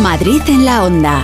Madrid en la Onda.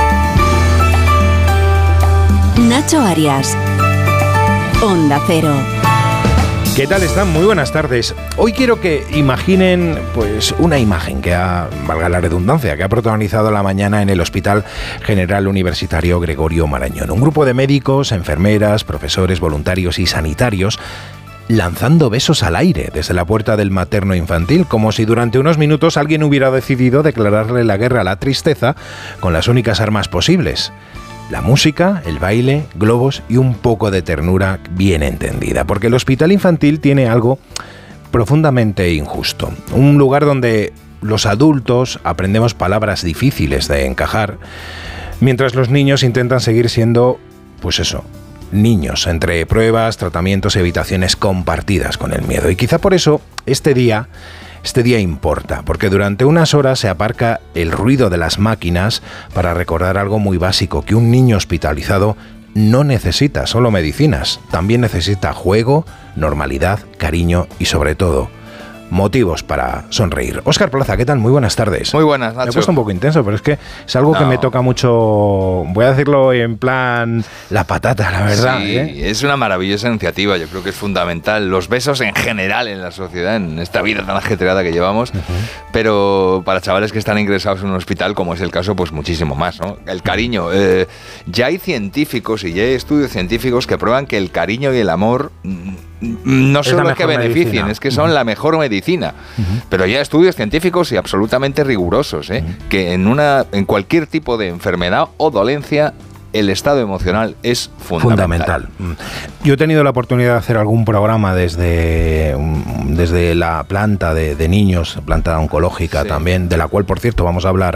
Nacho Arias. Onda Cero. ¿Qué tal están? Muy buenas tardes. Hoy quiero que imaginen, pues, una imagen que valga la redundancia, que ha protagonizado la mañana en el Hospital General Universitario Gregorio Marañón. Un grupo de médicos, enfermeras, profesores, voluntarios y sanitarios lanzando besos al aire desde la puerta del materno infantil, como si durante unos minutos alguien hubiera decidido declararle la guerra a la tristeza con las únicas armas posibles: la música, el baile, globos y un poco de ternura bien entendida. Porque el hospital infantil tiene algo profundamente injusto. Un lugar donde los adultos aprendemos palabras difíciles de encajar, mientras los niños intentan seguir siendo, pues eso, niños, entre pruebas, tratamientos y habitaciones compartidas con el miedo. Y quizá por eso este día importa, porque durante unas horas se aparca el ruido de las máquinas para recordar algo muy básico: que un niño hospitalizado no necesita solo medicinas, también necesita juego, normalidad, cariño y, sobre todo, motivos para sonreír. Óscar Plaza, ¿qué tal? Muy buenas tardes. Muy buenas, Nacho. Me he puesto un poco intenso, pero es que es algo que me toca mucho. Voy a decirlo en plan la patata, la verdad. Sí, es una maravillosa iniciativa. Yo creo que es fundamental. Los besos en general en la sociedad, en esta vida tan ajetreada que llevamos, pero para chavales que están ingresados en un hospital, como es el caso, pues muchísimo más, ¿no? El cariño. Ya hay científicos y ya hay estudios científicos que prueban que el cariño y el amor no solo es que beneficien, medicina. Es que son la mejor medicina. Pero ya hay estudios científicos y absolutamente rigurosos, que en cualquier tipo de enfermedad o dolencia el estado emocional es fundamental. Yo he tenido la oportunidad de hacer algún programa desde la planta de niños, planta oncológica también, de la cual, por cierto, vamos a hablar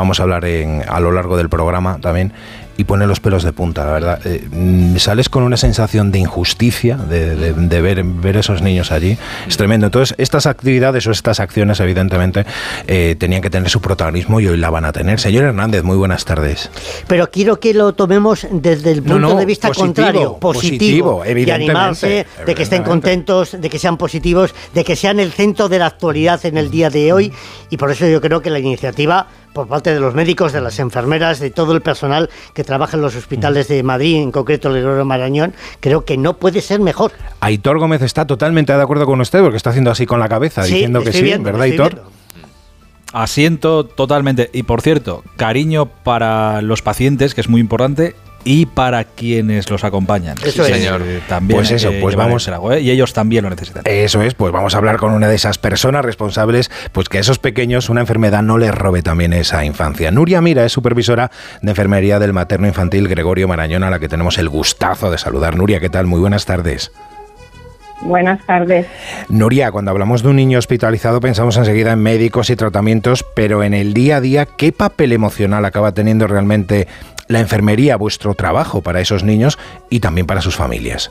a lo largo del programa también. Y pone los pelos de punta, la verdad. Sales con una sensación de injusticia de ver esos niños allí. Es tremendo. Entonces, estas actividades o estas acciones, evidentemente, tenían que tener su protagonismo y hoy la van a tener. Señor Hernández, muy buenas tardes. Pero quiero que lo tomemos desde el punto de vista contrario. Positivo, evidentemente. Y animarse de que estén contentos, de que sean positivos, de que sean el centro de la actualidad en el día de hoy. Y por eso yo creo que la iniciativa, por parte de los médicos, de las enfermeras, de todo el personal que trabaja en los hospitales de Madrid, en concreto el Gregorio Marañón, creo que no puede ser mejor. Aitor Gómez está totalmente de acuerdo con usted, porque está haciendo así con la cabeza, diciendo que sí, ¿verdad, Aitor? Asiento totalmente. Y por cierto, cariño para los pacientes, que es muy importante, y para quienes los acompañan. Eso es. Señor. También pues eso, pues vamos. Y ellos también lo necesitan. Eso es, pues vamos a hablar con una de esas personas responsables, pues que a esos pequeños una enfermedad no les robe también esa infancia. Nuria Mira es supervisora de enfermería del materno infantil Gregorio Marañón, a la que tenemos el gustazo de saludar. Nuria, ¿qué tal? Muy buenas tardes. Buenas tardes. Nuria, cuando hablamos de un niño hospitalizado pensamos enseguida en médicos y tratamientos, pero en el día a día, ¿qué papel emocional acaba teniendo realmente la enfermería, vuestro trabajo para esos niños y también para sus familias?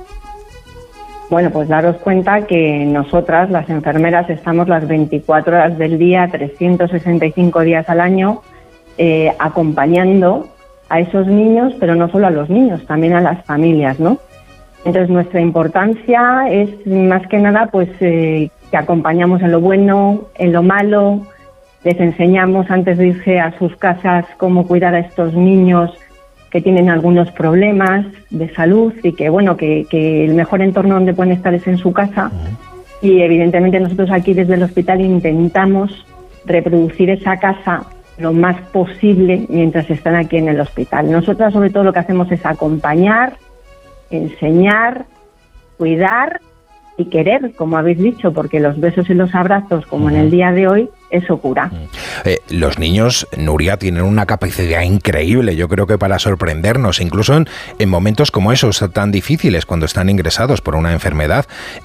Bueno, pues daros cuenta que nosotras, las enfermeras, estamos las 24 horas del día, 365 días al año, acompañando a esos niños, pero no solo a los niños, también a las familias, ¿no? Entonces, nuestra importancia es más que nada, pues, que acompañamos en lo bueno, en lo malo. Les enseñamos antes de irse a sus casas cómo cuidar a estos niños que tienen algunos problemas de salud y que, bueno, que el mejor entorno donde pueden estar es en su casa. Y evidentemente nosotros aquí desde el hospital intentamos reproducir esa casa lo más posible mientras están aquí en el hospital. Nosotras sobre todo lo que hacemos es acompañar, enseñar, cuidar y querer, como habéis dicho, porque los besos y los abrazos, como en el día de hoy, eso cura. Los niños, Nuria, tienen una capacidad increíble, yo creo que para sorprendernos, incluso en momentos como esos tan difíciles, cuando están ingresados por una enfermedad.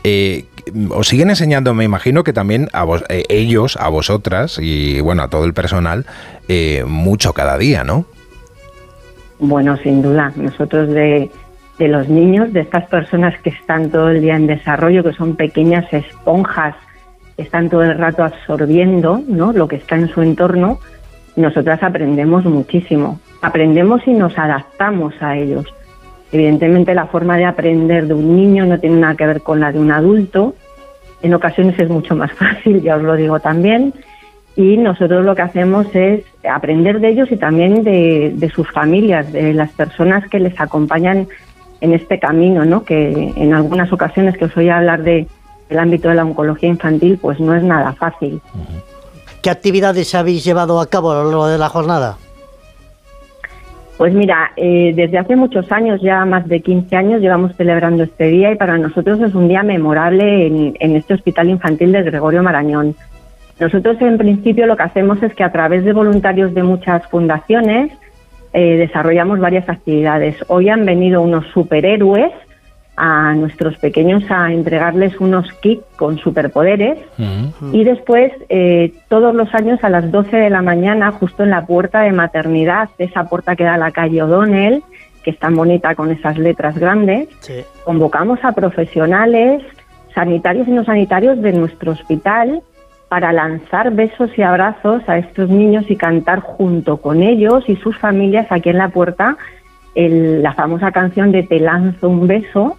Os siguen enseñando, me imagino que también a ellos, a vosotras y bueno, a todo el personal, mucho cada día, ¿no? Bueno, sin duda. Nosotros de los niños, de estas personas que están todo el día en desarrollo, que son pequeñas esponjas, que están todo el rato absorbiendo, ¿no?, lo que está en su entorno, nosotras aprendemos muchísimo. Aprendemos y nos adaptamos a ellos. Evidentemente la forma de aprender de un niño no tiene nada que ver con la de un adulto. En ocasiones es mucho más fácil, ya os lo digo también, y nosotros lo que hacemos es aprender de ellos y también de sus familias, de las personas que les acompañan en este camino, ¿no? Que en algunas ocasiones que os oí hablar del ámbito de la oncología infantil, pues no es nada fácil. ¿Qué actividades habéis llevado a cabo a lo largo de la jornada? Pues mira, desde hace muchos años, ya más de 15 años, llevamos celebrando este día y para nosotros es un día memorable en este Hospital Infantil de Gregorio Marañón. Nosotros en principio lo que hacemos es que a través de voluntarios de muchas fundaciones desarrollamos varias actividades. Hoy han venido unos superhéroes a nuestros pequeños a entregarles unos kits con superpoderes y después todos los años a las 12 de la mañana, justo en la puerta de maternidad, esa puerta que da a la calle O'Donnell, que es tan bonita con esas letras grandes, convocamos a profesionales, sanitarios y no sanitarios de nuestro hospital para lanzar besos y abrazos a estos niños y cantar junto con ellos y sus familias aquí en la puerta la famosa canción de Te lanzo un beso.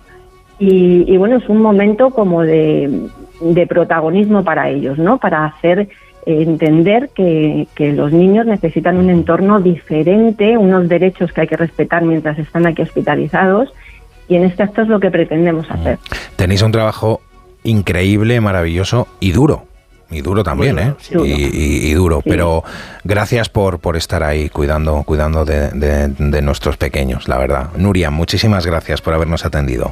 Y bueno, es un momento como de protagonismo para ellos, ¿no? Para hacer entender que los niños necesitan un entorno diferente, unos derechos que hay que respetar mientras están aquí hospitalizados, y en este acto es lo que pretendemos hacer. Tenéis un trabajo increíble, maravilloso y duro. Y duro también, ¿eh? Duro. Y duro, sí. Pero gracias por estar ahí cuidando de nuestros pequeños, la verdad. Nuria, muchísimas gracias por habernos atendido.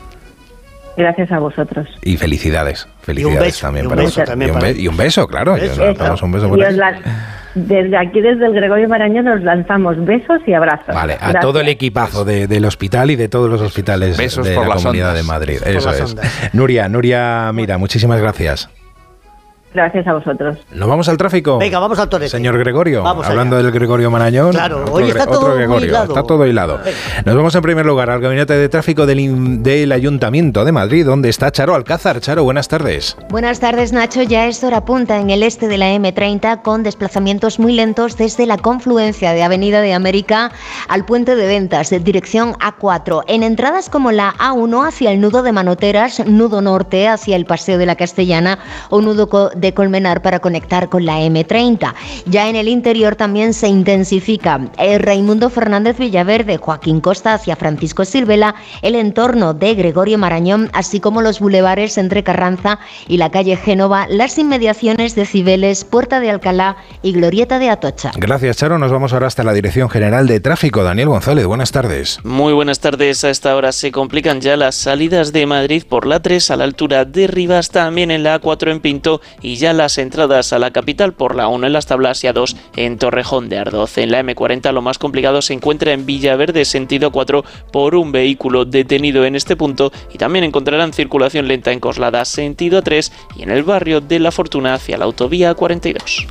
Gracias a vosotros. Y felicidades Y un beso, también y un para beso vosotros. también para Y un beso, claro. Damos un beso por ahí. Desde aquí, desde el Gregorio Marañón, nos lanzamos besos y abrazos. Vale, a todo el equipazo del hospital y de todos los hospitales besos de por la las Comunidad ondas. de Madrid. Por Eso las es. ondas. Nuria, mira, muchísimas gracias. Gracias a vosotros. ¿Nos vamos al tráfico? Venga, vamos al torete. Señor Gregorio, Vamos hablando allá. del Gregorio Marañón. Claro, hoy está todo otro Gregorio, muy hilado. está todo hilado. Venga. Nos vamos en primer lugar al Gabinete de Tráfico del Ayuntamiento de Madrid, donde está Charo Alcázar. Charo, buenas tardes. Buenas tardes, Nacho. Ya es hora punta en el este de la M30 con desplazamientos muy lentos desde la confluencia de Avenida de América al Puente de Ventas, de dirección A4. En entradas como la A1 hacia el nudo de Manoteras, nudo norte hacia el Paseo de la Castellana o nudo de Colmenar para conectar con la M30. Ya en el interior también se intensifica Raimundo Fernández Villaverde, Joaquín Costa hacia Francisco Silvela, el entorno de Gregorio Marañón, así como los bulevares entre Carranza y la calle Génova, las inmediaciones de Cibeles, Puerta de Alcalá y Glorieta de Atocha. Gracias, Charo. Nos vamos ahora hasta la Dirección General de Tráfico. Daniel González, buenas tardes. Muy buenas tardes. A esta hora se complican ya las salidas de Madrid por la 3 a la altura de Rivas, también en la A4 en Pinto y ya las entradas a la capital por la 1 en Las Tablas y A2 en Torrejón de Ardoz. En la M40 lo más complicado se encuentra en Villaverde, sentido 4, por un vehículo detenido en este punto, y también encontrarán circulación lenta en Coslada, sentido 3, y en el barrio de La Fortuna hacia la autovía 42.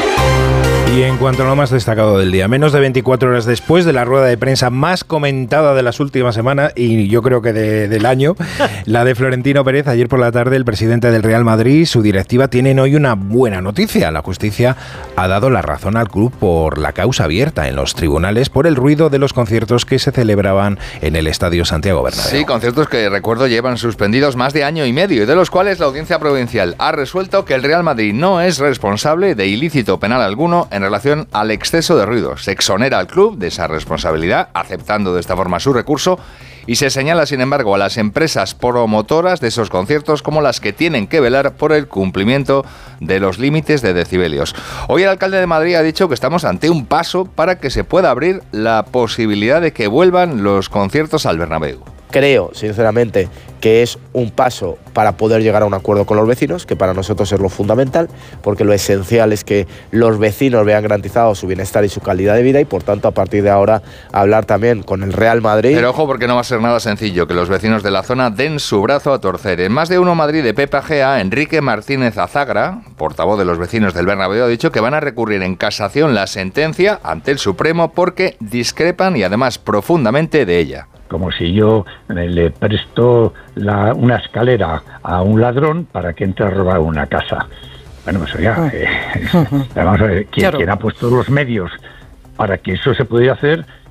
Y en cuanto a lo más destacado del día, menos de 24 horas después de la rueda de prensa más comentada de las últimas semanas, y yo creo que del año, la de Florentino Pérez, ayer por la tarde el presidente del Real Madrid y su directiva tienen hoy una buena noticia. La justicia ha dado la razón al club por la causa abierta en los tribunales por el ruido de los conciertos que se celebraban en el Estadio Santiago Bernabéu. Sí, conciertos que, recuerdo, llevan suspendidos más de año y medio y de los cuales la Audiencia Provincial ha resuelto que el Real Madrid no es responsable de ilícito penal alguno en relación al exceso de ruido. Se exonera al club de esa responsabilidad, aceptando de esta forma su recurso, y se señala, sin embargo, a las empresas promotoras de esos conciertos como las que tienen que velar por el cumplimiento de los límites de decibelios. Hoy el alcalde de Madrid ha dicho que estamos ante un paso para que se pueda abrir la posibilidad de que vuelvan los conciertos al Bernabéu. Creo, sinceramente, que es un paso para poder llegar a un acuerdo con los vecinos, que para nosotros es lo fundamental, porque lo esencial es que los vecinos vean garantizado su bienestar y su calidad de vida, y por tanto a partir de ahora hablar también con el Real Madrid. Pero ojo, porque no va a ser nada sencillo que los vecinos de la zona den su brazo a torcer. En Más de Uno Madrid de Pepa Gea, Enrique Martínez Azagra, portavoz de los vecinos del Bernabéu, ha dicho que van a recurrir en casación la sentencia ante el Supremo porque discrepan y además profundamente de ella. Como si yo le presto una escalera a un ladrón para que entre a robar una casa. Bueno, pues oiga, vamos a ver, quien ha puesto los medios para que eso se pudiera hacer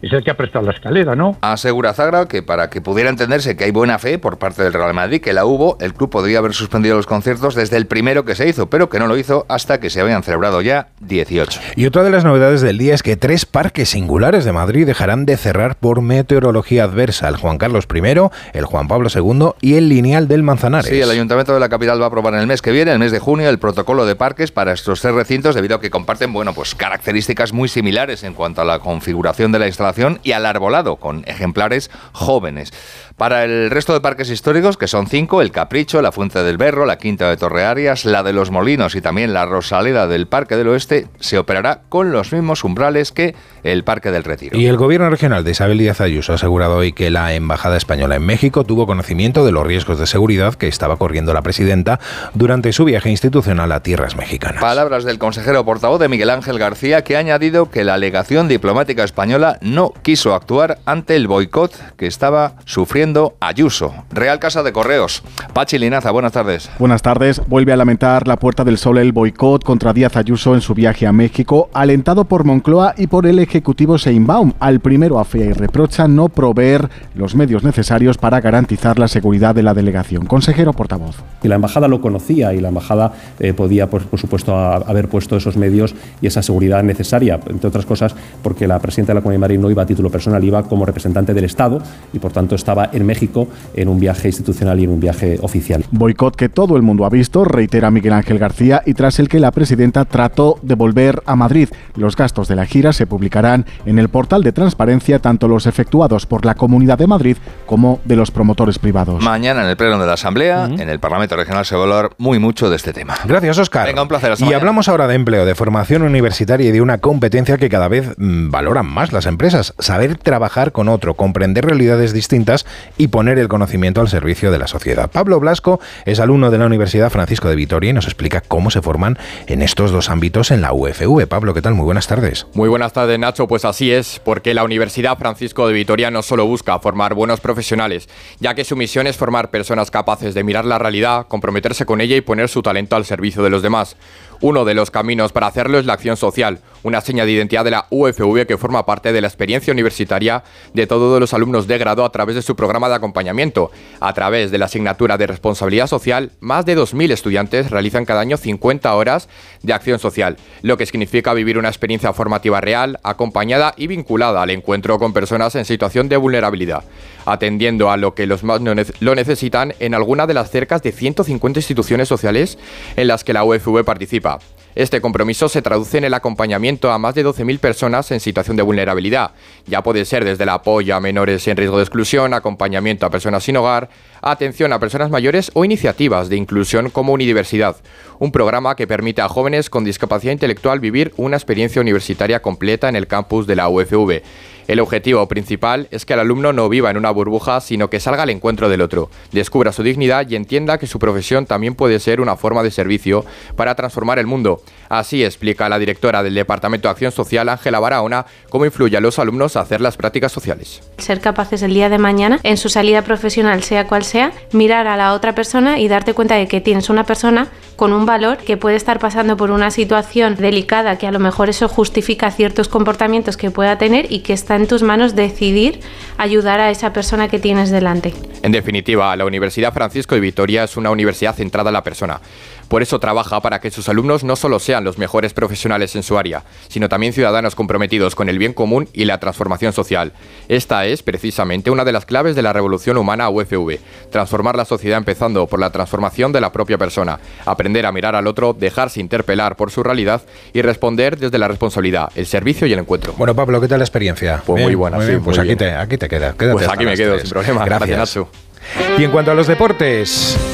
es el que ha prestado la escalera, ¿no? Asegura Zagra que para que pudiera entenderse que hay buena fe por parte del Real Madrid, que la hubo, el club podría haber suspendido los conciertos desde el primero que se hizo, pero que no lo hizo hasta que se habían celebrado ya 18. Y otra de las novedades del día es que 3 parques singulares de Madrid dejarán de cerrar por meteorología adversa: el Juan Carlos I, el Juan Pablo II y el Lineal del Manzanares. Sí, el Ayuntamiento de la capital va a aprobar en el mes que viene, el mes de junio, el protocolo de parques para estos 3 recintos, debido a que comparten, pues características muy similares en cuanto a la configuración de la instalación y al arbolado, con ejemplares jóvenes. Para el resto de parques históricos, que son 5, el Capricho, la Fuente del Berro, la Quinta de Torrearias, la de los Molinos y también la Rosaleda del Parque del Oeste, se operará con los mismos umbrales que el Parque del Retiro. Y el gobierno regional de Isabel Díaz Ayuso ha asegurado hoy que la Embajada Española en México tuvo conocimiento de los riesgos de seguridad que estaba corriendo la presidenta durante su viaje institucional a tierras mexicanas. Palabras del consejero portavoz de Miguel Ángel García, que ha añadido que la legación diplomática española no quiso actuar ante el boicot que estaba sufriendo Ayuso. Real Casa de Correos. Pachi Linaza, buenas tardes. Buenas tardes. Vuelve a lamentar la Puerta del Sol el boicot contra Díaz Ayuso en su viaje a México, alentado por Moncloa y por el ejecutivo Sheinbaum. Al primero afea y reprocha no proveer los medios necesarios para garantizar la seguridad de la delegación. Consejero portavoz. Y la embajada lo conocía y la embajada podía, por supuesto, haber puesto esos medios y esa seguridad necesaria, entre otras cosas, porque la presidenta de la Comunidad de Madrid no iba a título personal, iba como representante del Estado y, por tanto, estaba en México en un viaje institucional y en un viaje oficial. Boicot que todo el mundo ha visto, reitera Miguel Ángel García, y tras el que la presidenta trató de volver a Madrid. Los gastos de la gira se publicarán en el portal de transparencia, tanto los efectuados por la Comunidad de Madrid como de los promotores privados. Mañana en el pleno de la Asamblea, en el Parlamento Regional, se va a hablar mucho de este tema. Gracias, Óscar. Venga, un placer. Y hablamos ahora de empleo, de formación universitaria y de una competencia que cada vez valoran más las empresas: saber trabajar con otro, comprender realidades distintas y poner el conocimiento al servicio de la sociedad. Pablo Blasco es alumno de la Universidad Francisco de Vitoria y nos explica cómo se forman en estos dos ámbitos en la UFV. Pablo, ¿qué tal? Muy buenas tardes. Muy buenas tardes, Nacho. Pues así es, porque la Universidad Francisco de Vitoria no solo busca formar buenos profesionales, ya que su misión es formar personas capaces de mirar la realidad, comprometerse con ella y poner su talento al servicio de los demás. Uno de los caminos para hacerlo es la acción social, una seña de identidad de la UFV que forma parte de la experiencia universitaria de todos los alumnos de grado a través de su programa de acompañamiento. A través de la asignatura de responsabilidad social, más de 2.000 estudiantes realizan cada año 50 horas de acción social, lo que significa vivir una experiencia formativa real, acompañada y vinculada al encuentro con personas en situación de vulnerabilidad, atendiendo a lo que los más lo necesitan en alguna de las cerca de 150 instituciones sociales en las que la UFV participa. Este compromiso se traduce en el acompañamiento a más de 12.000 personas en situación de vulnerabilidad. Ya puede ser desde el apoyo a menores en riesgo de exclusión, acompañamiento a personas sin hogar, atención a personas mayores o iniciativas de inclusión como Unidiversidad, un programa que permite a jóvenes con discapacidad intelectual vivir una experiencia universitaria completa en el campus de la UFV. El objetivo principal es que el alumno no viva en una burbuja, sino que salga al encuentro del otro, descubra su dignidad y entienda que su profesión también puede ser una forma de servicio para transformar el mundo. Así explica la directora del Departamento de Acción Social, Ángela Barahona, cómo influye a los alumnos a hacer las prácticas sociales. Ser capaces el día de mañana, en su salida profesional, sea cual sea, mirar a la otra persona y darte cuenta de que tienes una persona con un valor que puede estar pasando por una situación delicada, que a lo mejor eso justifica ciertos comportamientos que pueda tener y que está en tus manos decidir ayudar a esa persona que tienes delante. En definitiva, la Universidad Francisco de Vitoria es una universidad centrada en la persona. Por eso trabaja para que sus alumnos no solo sean los mejores profesionales en su área, sino también ciudadanos comprometidos con el bien común y la transformación social. Esta es, precisamente, una de las claves de la revolución humana UFV. Transformar la sociedad empezando por la transformación de la propia persona. Aprender a mirar al otro, dejarse interpelar por su realidad y responder desde la responsabilidad, el servicio y el encuentro. Bueno, Pablo, ¿qué tal la experiencia? Pues bien, muy buena, muy sí. Bien. Pues aquí bien. te quedas. Pues aquí me quedo, sin problema. Gracias, Nacho. Y en cuanto a los deportes...